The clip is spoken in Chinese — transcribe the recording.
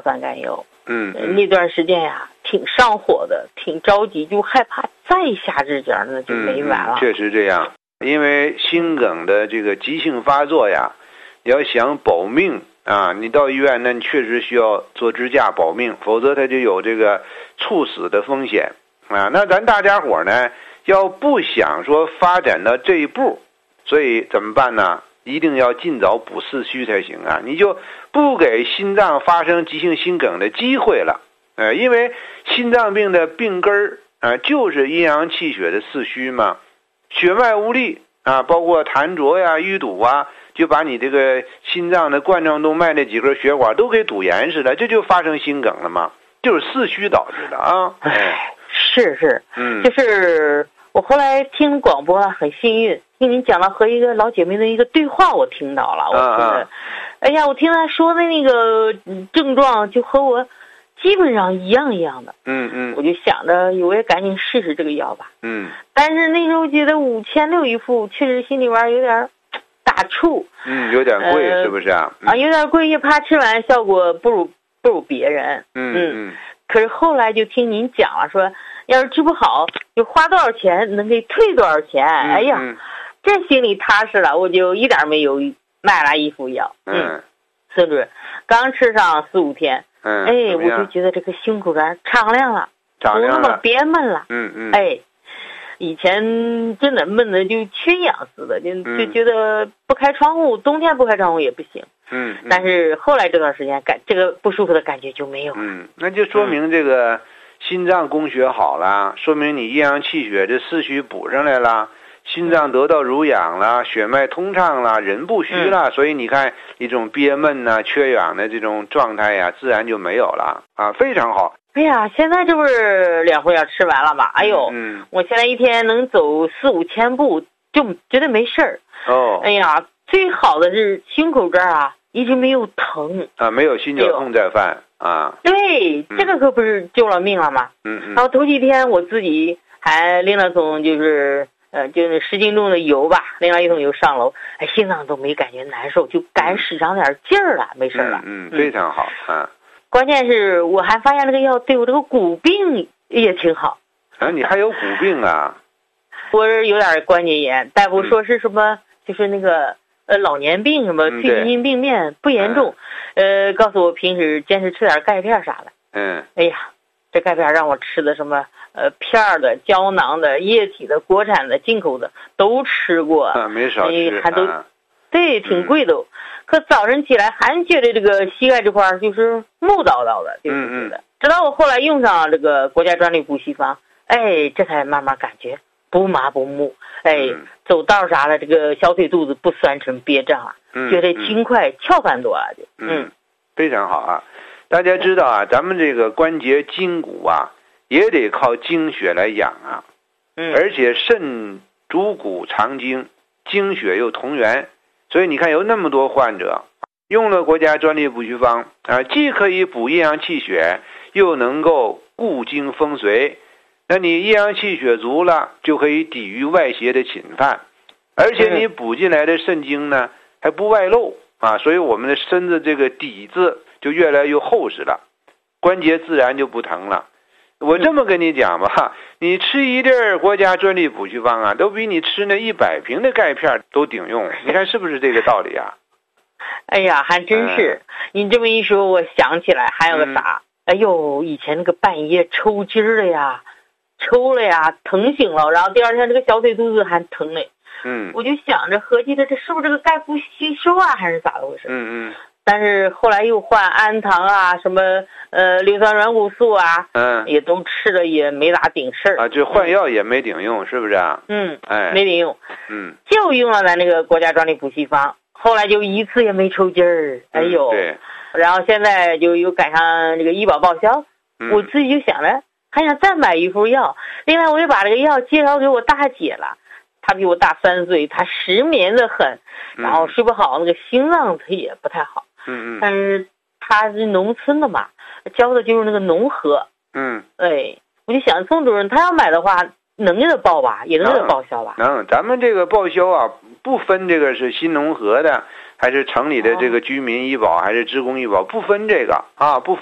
酸甘油。 那段时间呀，挺上火的，挺着急，就害怕再下指甲，那就没完了。 确实这样，因为心梗的这个急性发作呀，你要想保命啊，你到医院那你确实需要做支架保命，否则它就有这个猝死的风险啊。那咱大家伙呢，要不想说发展到这一步，所以怎么办呢？一定要尽早补四虚才行啊！你就不给心脏发生急性心梗的机会了，因为心脏病的病根就是阴阳气血的四虚嘛，血脉无力啊，包括痰浊呀、淤堵啊，就把你这个心脏的冠状动脉那几根血管都给堵严实了，这就发生心梗了嘛，就是四虚导致的啊。 是，就是我后来听广播很幸运，听您讲了和一个老姐妹的一个对话，我听到了，我觉得，哎呀，我听她说的那个症状就和我基本上一样的。我就想着我也赶紧试试这个药吧。但是那时候觉得5600一副，确实心里边有点打怵。 有点贵，是不是啊？ 有点贵，也怕吃完效果不如别人。可是后来就听您讲了，说要是治不好，就花多少钱能给退多少钱。哎呀，这心里踏实了，我就一点没犹豫，买了一副药。孙主任，刚吃上4-5天，我就觉得这个胸口这儿敞亮了，不那么憋闷了。以前真的闷的就缺氧似的，就觉得不开窗户，冬天不开窗户也不行。但是后来这段时间这个不舒服的感觉就没有了。 那就说明这个心脏供血好了，说明你阴阳气血这四虚补上来了，心脏得到濡养了，血脉通畅了，人不虚了，所以你看一种憋闷缺氧的这种状态呀，自然就没有了啊，非常好。 哎呀，现在这不是2副药吃完了吗？哎呦，我现在一天能走4-5千步，就觉得没事儿。哎呀，最好的是胸口这儿一直没有疼啊，没有心绞痛再犯啊。 对，这个可不是救了命了吗？然后头几天我自己还拎了桶就是10斤重的油吧，拎了一桶油上楼，心脏都没感觉难受，就敢使上点劲儿了，没事了。 非常好啊。 关键是我还发现这个药对我这个骨病也挺好。 你还有骨病啊？ 我有点关节炎，大夫说是什么，就是那个老年病，什么退行性病变不严重，告诉我平时坚持吃点钙片啥的。哎呀，这钙片让我吃的什么片的、胶囊的、液体的、国产的、进口的都吃过， 没少吃， 还都对，挺贵的。可早晨起来还觉得这个膝盖这块就是木叨叨的，就是觉得。直到我后来用上这个国家专利补硒方，这才慢慢感觉不麻不木，走道啥的这个小腿肚子不酸沉憋胀了，觉得轻快翘翻多了就。 非常好啊！大家知道啊，咱们这个关节筋骨也得靠精血来养啊，而且肾主骨藏精，精血又同源。所以你看有那么多患者用了国家专利补硒方既可以补阴阳气血，又能够固精风髓。那你阴阳气血足了，就可以抵御外邪的侵犯，而且你补进来的肾精呢还不外露所以我们的身子这个底子就越来越厚实了，关节自然就不疼了。我这么跟你讲吧，你吃一粒国家专利补硒方都比你吃那100瓶的钙片都顶用，你看是不是这个道理啊？ 哎呀，还真是。你这么一说，我想起来还有个啥？哎呦，以前那个半夜抽筋儿了呀，抽了呀，疼醒了，然后第二天这个小腿肚子还疼嘞。我就想着合计着这是不是这个钙不吸收还是咋的回事？但是后来又换氨糖什么硫酸软骨素也都吃了，也没咋顶事儿就换药也没顶用，是不是啊？ 没顶用。就用了咱那个国家专利补硒方，后来就一次也没抽筋儿。哎呦， 对。 然后现在就又赶上这个医保报销，我自己就想着还想再买一副药，另外我就把这个药介绍给我大姐了。她比我大3岁，她失眠的很，然后睡不好，那个心脏她也不太好。但是她是农村的嘛，教的就是那个农合。我就想宋主任他要买的话，能给他报吧，也能给他报销吧？ 能，咱们这个报销不分这个是新农合的，还是城里的这个居民医保，还是职工医保，不分这个不分。